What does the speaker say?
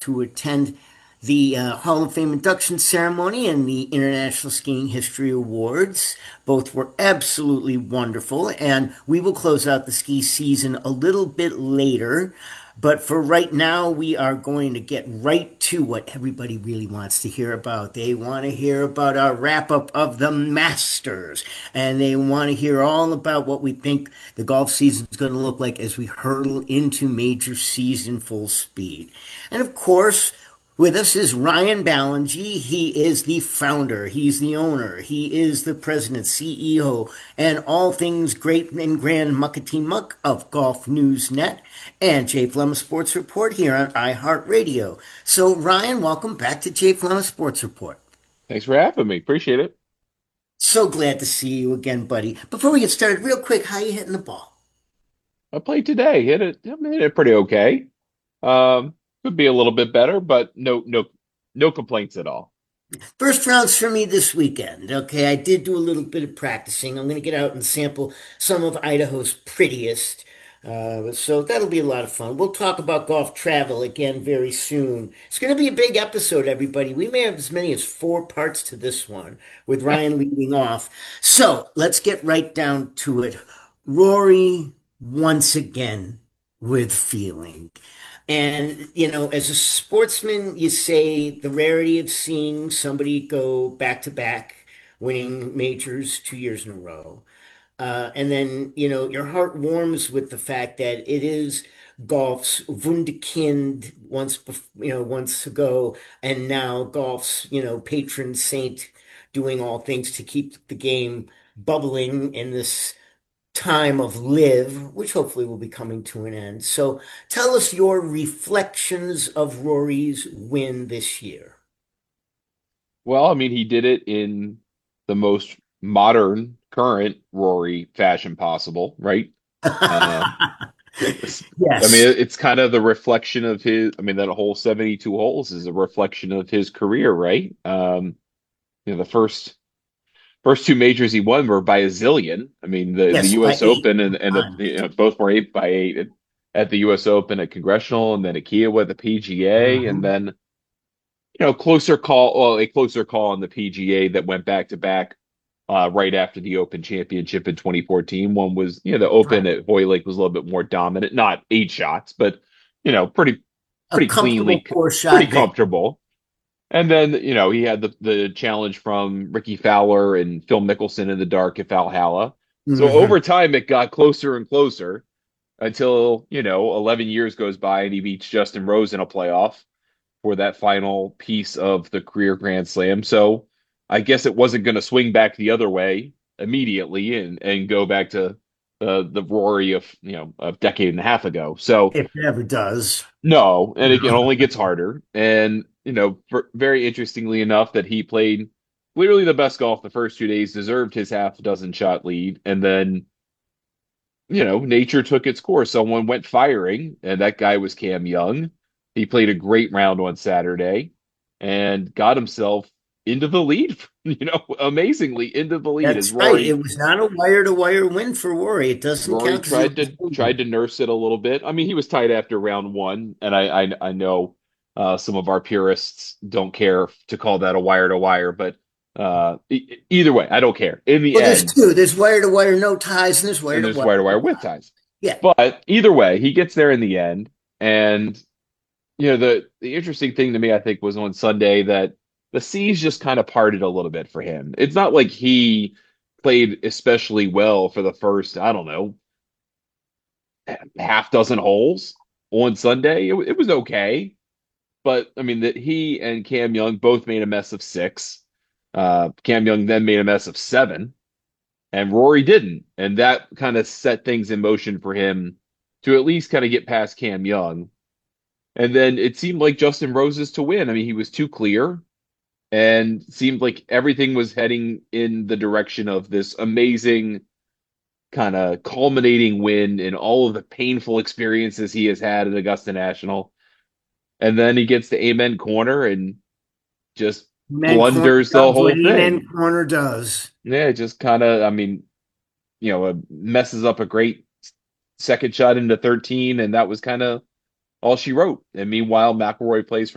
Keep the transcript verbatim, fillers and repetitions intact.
to attend the uh, Hall of Fame induction ceremony and the International Skiing History Awards. Both were absolutely wonderful, and we will close out the ski season a little bit later. But for right now, we are going to get right to what everybody really wants to hear about. They want to hear about our wrap up of the Masters, and they want to hear all about what we think the golf season is going to look like as we hurtle into major season full speed. And of course, with us is Ryan Ballingy. He is the founder, he's the owner, he is the president, C E O, and all things great and grand muckety muck of Golf News Net and Jay Flema Sports Report here on iHeartRadio. So, Ryan, welcome back to Jay Flema Sports Report. Thanks for having me. Appreciate it. So glad to see you again, buddy. Before we get started, real quick, how you hitting the ball? I played today. Hit it. I mean, hit it pretty okay. Um, could be a little bit better, but no, no, no complaints at all. First rounds for me this weekend. Okay, I did do a little bit of practicing. I'm going to get out and sample some of Idaho's prettiest. Uh, so that'll be a lot of fun. We'll talk about golf travel again very soon. It's going to be a big episode, everybody. We may have as many as four parts to this one, with Ryan leading off. So let's get right down to it. Rory, once again, with feeling. And, you know, as a sportsman, you say the rarity of seeing somebody go back to back, winning majors two years in a row. Uh, and then, you know, your heart warms with the fact that it is golf's wunderkind once, bef- you know, once ago, and now golf's, you know, patron saint doing all things to keep the game bubbling in this time of live, which hopefully will be coming to an end. So tell us your reflections of Rory's win this year. Well, I mean, he did it in the most modern, current Rory fashion possible, right? Uh, it's- I mean, Yes, it's kind of the reflection of his. I mean, that whole seventy-two holes is a reflection of his career, right? Um, you know, the first first two majors he won were by a zillion. I mean, the the yes, U S by eight. Open and and the, Nine. you know, both were eight by eight at, at the U S Open at Congressional, and then at Kiowa at the P G A, and Mhm. then you know closer call, well, a closer call on the P G A that went back to back uh, right after the Open Championship in twenty fourteen. One was, you know, the Open Right. at Hoylake was a little bit more dominant, not eight shots, but you know, pretty A pretty comfortable cleanly, four pretty shot victory. comfortable. And then, you know, he had the the challenge from Ricky Fowler and Phil Mickelson in the dark at Valhalla. So Hmm. over time, it got closer and closer until, you know, eleven years goes by and he beats Justin Rose in a playoff for that final piece of the career Grand Slam. So I guess it wasn't going to swing back the other way immediately and and go back to uh, the Rory of, you know, a decade and a half ago. So If it ever does. no, and it, it only gets harder. And, you know, for, very interestingly enough, that he played literally the best golf the first two days, deserved his half dozen shot lead. And then, you know, nature took its course. Someone went firing, and that guy was Cam Young. He played a great round on Saturday and got himself into the lead, you know, amazingly into the lead as That's right. It Rory was not a wire to wire win for Rory. It doesn't Rory count because it tried was to over. tried to nurse it a little bit. I mean, he was tight after round one, and I I, I know uh, some of our purists don't care to call that a wire to wire, but uh, e- either way, I don't care. In the Well, there's end, two. There's wire to wire no ties, and there's wire and to there's wire. wire to wire with ties. Yeah. But either way, he gets there in the end, and you know the the interesting thing to me, I think, was on Sunday that the seas just kind of parted a little bit for him. It's not like he played especially well for the first, I don't know, half dozen holes on Sunday. It, it was okay, but I mean that he and Cam Young both made a mess of six. Uh, Cam Young then made a mess of seven, and Rory didn't, and that kind of set things in motion for him to at least kind of get past Cam Young. And then it seemed like Justin Rose's to win. I mean, he was too clear and seemed like everything was heading in the direction of this amazing kind of culminating win in all of the painful experiences he has had at Augusta National. And then he gets the Amen corner and just Man Corner blunders the does what whole Man thing. Corner does. Yeah, just kind of, I mean, you know, uh, messes up a great second shot into thirteen, and that was kind of all she wrote. And meanwhile, McIlroy plays